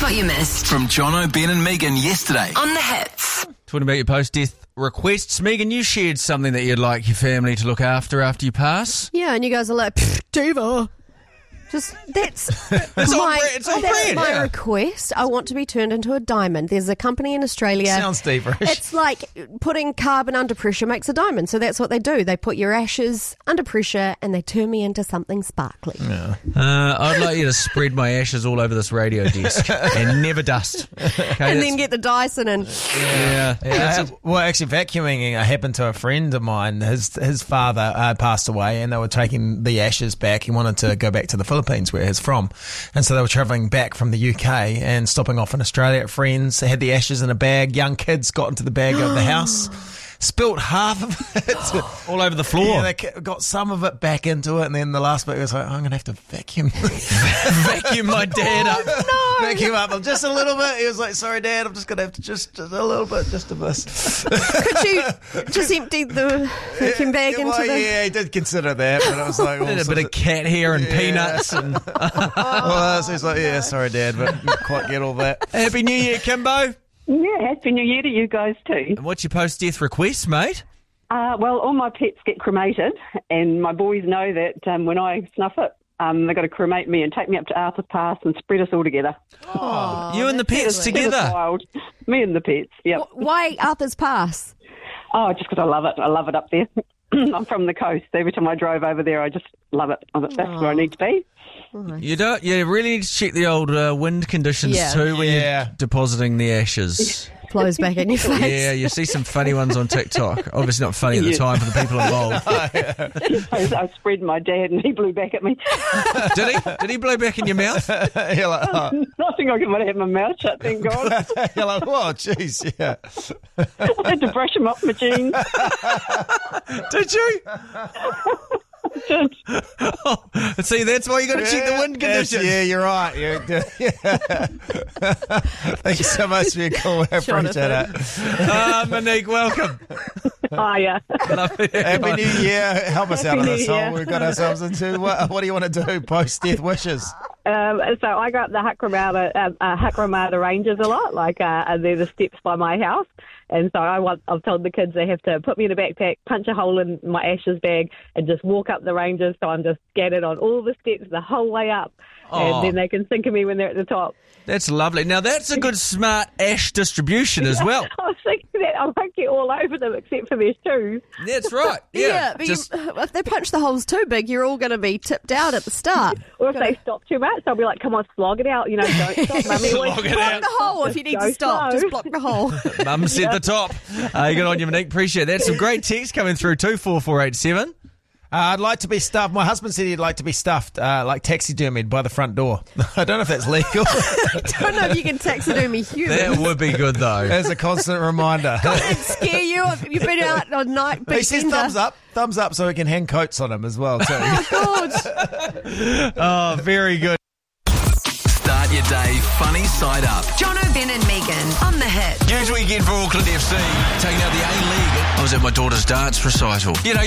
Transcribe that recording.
what you missed From Jono, Ben and Megan yesterday. on the hits. Talking about your post-death requests, Megan, you shared something that you'd like your family to look after you pass. Yeah, and you guys are like, diva. Just, that's It's on brand, my yeah. request. I want to be turned into a diamond. There's a company in Australia. Sounds feverish. It's like putting carbon under pressure makes a diamond. So that's what they do. They put your ashes under pressure and they turn me into something sparkly. I'd like you to spread my ashes all over this radio desk and never dust. Okay, And then get the Dyson and Well, actually, vacuuming happened to a friend of mine. His father passed away, and they were taking the ashes back. He wanted to go back to the Philippines, where he's from, and so they were travelling back from the UK and stopping off in Australia at friends. They had the ashes in a bag. Young kids got into the bag of the house. Spilt half of it all over the floor. Yeah, they got some of it back into it, and then the last bit was like, I'm going to have to vacuum Vacuum my dad up. vacuum up just a little bit. He was like, sorry, Dad, I'm just going to have to just a little bit, just a bit. could you just empty the vacuum bag into the... Yeah, he did consider that, but I was like, A bit of cat hair and peanuts. And well, so he's like, yeah, sorry, Dad, but didn't quite get all that. Happy New Year, Kimbo. Yeah, Happy New Year to you guys too. What's your post-death request, mate? Well, all my pets get cremated, and my boys know that when I snuff it, they've got to cremate me and take me up to Arthur's Pass and spread us all together. You and the pets It was together. wild. Me and the pets, yeah. Why Arthur's Pass? Oh, just because I love it. I love it up there. I'm from the coast. Every time I drove over there, I just love it. That's where I need to be. You really need to check the old wind conditions Yeah. too when you're depositing the ashes. Blows back in your face. Yeah, you see some funny ones on TikTok. Obviously not funny at the time for the people involved. I spread my dad, and he blew back at me. Did he? Did he blow back in your mouth? You're like, oh. I think I might have my mouth shut, thank God. You're like, whoa, jeez, yeah. I had to brush him off my jeans. Did you? See, that's why you got to check the wind conditions. Yeah, you're right. Thank you so much for your call. I appreciate it. Monique, welcome. Hiya. Happy New Year. Help us out Happy of New this hole Year. we've got ourselves into. What do you want to do post-death wishes? So I go up the Hakramata Ranges a lot. They're the steps by my house. And so I've told the kids they have to put me in a backpack, punch a hole in my ashes bag, and just walk up the ranges. So I'm just scattered on all the steps the whole way up. And then they can think of me when they're at the top. That's lovely. Now, that's a good, smart ash distribution as well. I was thinking that I won't get all over them except for their shoes. That's right. Yeah, but if they punch the holes too big, you're all going to be tipped out at the start. Or if they stop too much, I'll be like, come on, slog it out. Don't stop, Mummy. Slog it out. Block the hole if you need to stop. slow. Just block the hole. Mum said the top. Good on you, Monique. Appreciate that. Some great texts coming through, 24487. I'd like to be stuffed. My husband said he'd like to be stuffed, like taxidermied by the front door. I don't know if that's legal. I don't know if you can taxidermy humans. That would be good, though. As a constant reminder. It'd scare you if you've been out on night. He says thumbs up so we can hang coats on him as well, too. Oh, very good. Start your day funny side up. Jono, Ben and Megan on the hits. Huge weekend for Auckland FC. Taking out the A-League. I was at my daughter's dance recital.